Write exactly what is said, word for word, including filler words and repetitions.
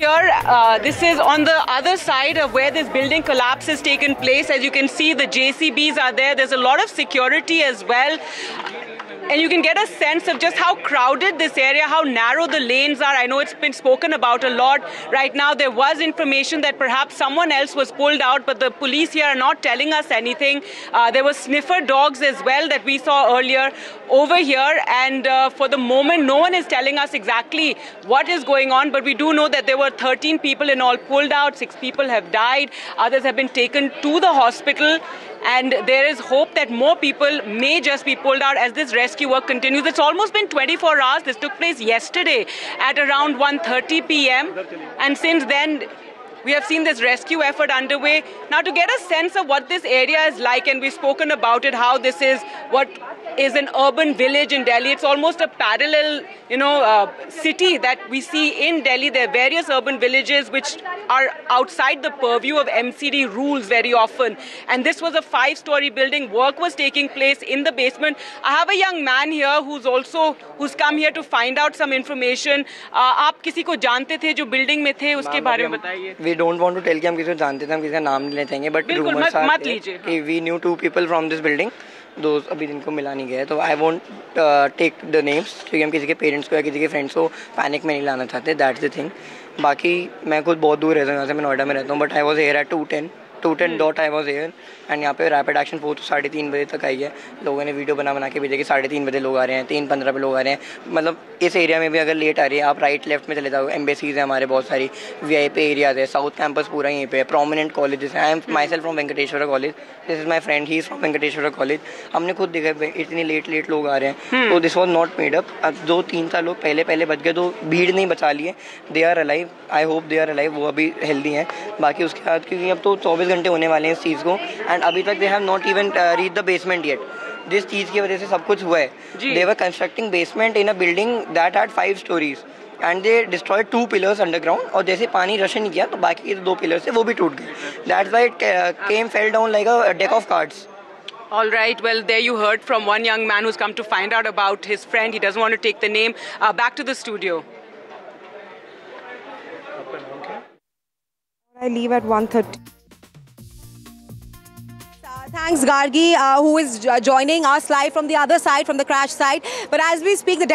Here, uh, this is on the other side of where this building collapse has taken place. As you can see, the J C Bs are there. There's a lot of security as well. And you can get a sense of just how crowded this area, how narrow the lanes are. I know it's been spoken about a lot. Right now, there was information that perhaps someone else was pulled out, but the police here are not telling us anything. Uh, there were sniffer dogs as well that we saw earlier over here. And uh, for the moment, no one is telling us exactly what is going on. But we do know that there were thirteen people in all pulled out. Six people have died. Others have been taken to the hospital. And there is hope that more people may just be pulled out as this rescue work continues. It's almost been twenty-four hours. This took place yesterday at around one thirty p m And since then, we have seen this rescue effort underway. Now, to get a sense of what this area is like, and we've spoken about it, how this is what is an urban village in Delhi. It's almost a parallel, you know, uh, city that we see in Delhi. There are various urban villages which are outside the purview of M C D rules very often. And this was a five-story building. Work was taking place in the basement. I have a young man here who's also who's come here to find out some information. Uh, आप किसी को जानते थे जो building में थे उसके बारे में बताइए. We don't want to tell कि हम किसी को जानते थे, हम किसी का नाम नहीं ले चाहेंगे, but rumors are कि we knew two people from this building. दोस्त अभी जिनको मिला नहीं गया है, तो I won't take the names, क्योंकि हम किसी के पेरेंट्स को या किसी के फ्रेंड्स को पैनिक में नहीं लाना चाहते. That's the thing. बाकी मैं खुद बहुत दूर रहता हूँ यहाँ से, मैं नोएडा में रहता हूँ, but I was here at to ten to ten dot I was here. And यहाँ पे रैपिड एक्शन फोर्स साढ़े तीन बजे तक आई है. लोगों ने वीडियो बना बना के भेजे कि साढ़े तीन बजे लोग आ रहे हैं, तीन पंद्रह पे लोग आ रहे हैं. मतलब इस एरिया में भी अगर लेट आ रही है, आप राइट लेफ्ट में चले जाओ. एम्बेसीज है हमारे बहुत सारी, वी आई पी एरियाज है, साउथ कैंपस पूरा यहीं पे है, प्रोमिनेंट कॉलेजेस हैं. I am my self from Venkateswara college. This is my friend, he is from Venkateswara college. हमने खुद देखा इतनी लेट लेट लोग आ रहे हैं, तो this was not made up. दो तीन साल लोग पहले पहले बच गए, तो भीड़ नहीं बचा लिए. They are alive, I hope they are alive, वो अभी हेल्दी हैं. बाकी उसके बाद क्योंकि अब तो चौबीस घंटे होने वाले हैं इस चीज़ को, एंड अभी तक they have not even reach the basement yet. जिस चीज़ की वजह से सब कुछ हुआ है, दे वर constructing basement in a building that had five stories and they destroyed two pillars underground. और जैसे पानी रश नहीं किया तो बाकी के दो पिलर्स थे वो भी टूट गए. That's why it came fell down like a deck of cards. All right. Well, there you heard from one young man who's come to find out about his friend. He doesn't want to take the name. Uh, back to the studio. I leave at one thirty. Thanks, Gargi, uh, who is joining us live from the other side, from the crash site. But as we speak, the